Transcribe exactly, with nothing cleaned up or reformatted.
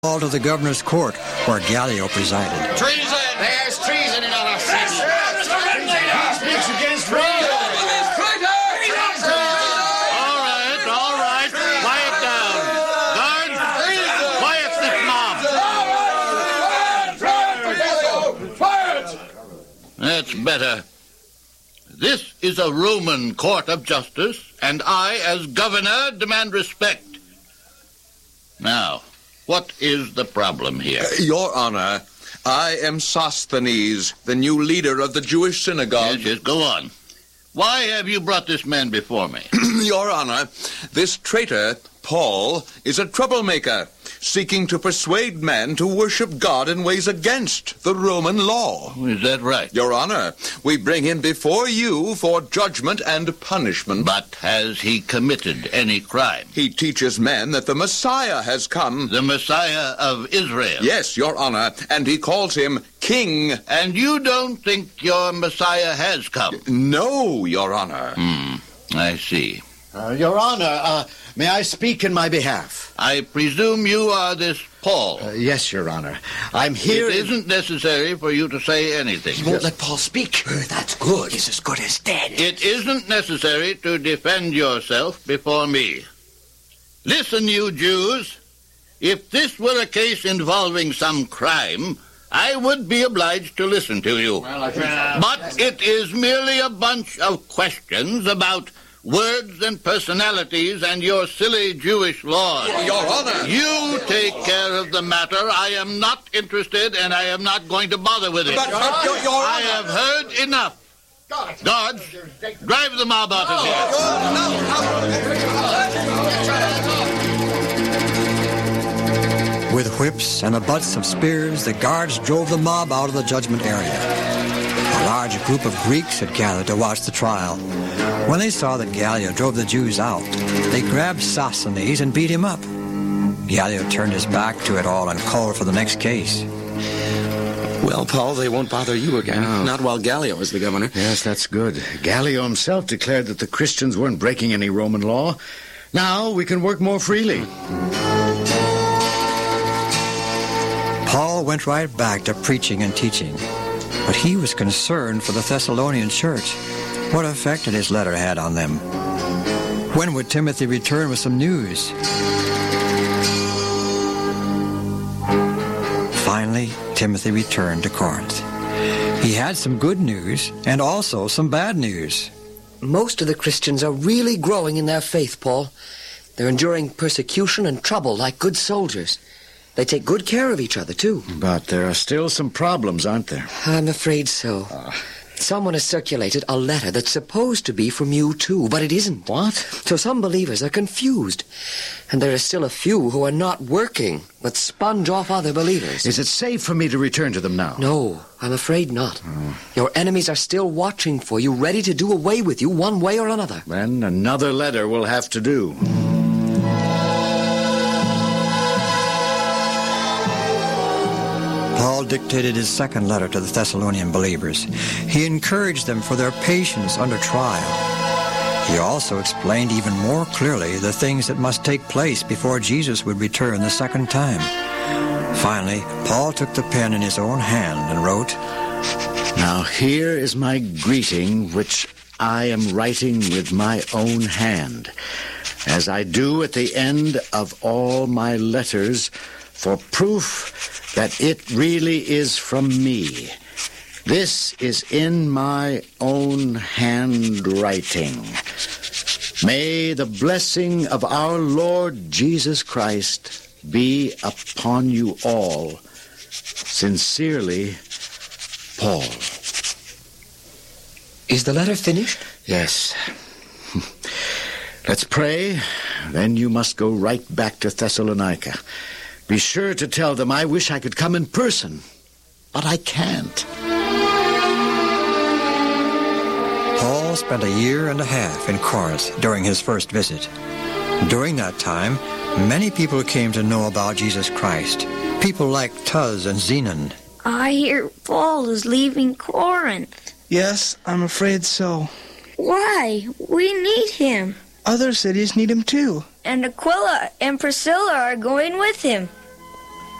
Paul to the governor's court, where Gallio presided. Treason! There's treason in our city! He speaks against Rome! All right, all right. Quiet down. Guards, quiet this mob. That's better. This is a Roman court of justice, and I, as governor, demand respect. Now, what is the problem here? Uh, Your Honor, I am Sosthenes, the new leader of the Jewish synagogue. Yes, yes, go on. Why have you brought this man before me? Your Honor, this traitor, Paul, is a troublemaker, seeking to persuade men to worship God in ways against the Roman law. Is that right? Your Honor, we bring him before you for judgment and punishment. But has he committed any crime? He teaches men that the Messiah has come. The Messiah of Israel? Yes, Your Honor, and he calls him King. And you don't think your Messiah has come? No, Your Honor. Hmm, I see. Uh, Your Honor, uh, may I speak in my behalf? I presume you are this Paul. Uh, yes, Your Honor. I'm here... It isn't necessary for you to say anything. He won't let Paul speak. Uh, that's good. He's as good as dead. It isn't necessary to defend yourself before me. Listen, you Jews. If this were a case involving some crime, I would be obliged to listen to you. Well, I think so. But it is merely a bunch of questions about words and personalities and your silly Jewish laws. Your Honor. You take care of the matter. I am not interested, and I am not going to bother with it. But, but, Your, Your I have heard enough. Guards, drive the mob out of here. With whips and the butts of spears, the guards drove the mob out of the judgment area. A large group of Greeks had gathered to watch the trial. When they saw that Gallio drove the Jews out, they grabbed Sosthenes and beat him up. Gallio turned his back to it all and called for the next case. Well, Paul, they won't bother you again. No. Not while Gallio is the governor. Yes, that's good. Gallio himself declared that the Christians weren't breaking any Roman law. Now we can work more freely. Paul went right back to preaching and teaching. But he was concerned for the Thessalonian church. What effect had his letter had on them? When would Timothy return with some news? Finally, Timothy returned to Corinth. He had some good news and also some bad news. Most of the Christians are really growing in their faith, Paul. They're enduring persecution and trouble like good soldiers. They take good care of each other, too. But there are still some problems, aren't there? I'm afraid so. Uh. Someone has circulated a letter that's supposed to be from you, too, but it isn't. What? So some believers are confused. And there are still a few who are not working, but sponge off other believers. Is it safe for me to return to them now? No, I'm afraid not. Oh. Your enemies are still watching for you, ready to do away with you one way or another. Then another letter will have to do. Paul dictated his second letter to the Thessalonian believers. He encouraged them for their patience under trial. He also explained even more clearly the things that must take place before Jesus would return the second time. Finally, Paul took the pen in his own hand and wrote, Now here is my greeting, which I am writing with my own hand, as I do at the end of all my letters, for proof that it really is from me. This is in my own handwriting. May the blessing of our Lord Jesus Christ be upon you all. Sincerely, Paul. Is the letter finished? Yes. Let's pray, then you must go right back to Thessalonica. Be sure to tell them I wish I could come in person, but I can't. Paul spent a year and a half in Corinth during his first visit. During that time, many people came to know about Jesus Christ. People like Tuz and Zenon. I hear Paul is leaving Corinth. Yes, I'm afraid so. Why? We need him. Other cities need him too. And Aquila and Priscilla are going with him.